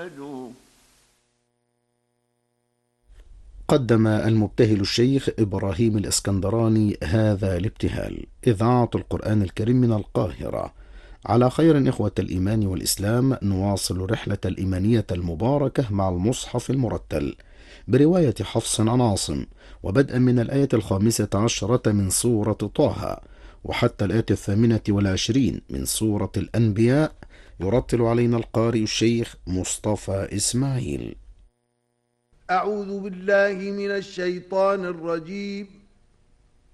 قدم المبتهل الشيخ إبراهيم الإسكندراني هذا الابتهال. إذاعة القرآن الكريم من القاهرة. على خير إخوة الإيمان والإسلام، نواصل رحلة الإيمانية المباركة مع المصحف المرتل برواية حفص عن عاصم، وبدءا من الآية 15 من سورة طه وحتى الآية 28 من سورة الأنبياء. يرتل علينا القارئ الشيخ مصطفى إسماعيل. أعوذ بالله من الشيطان الرجيم.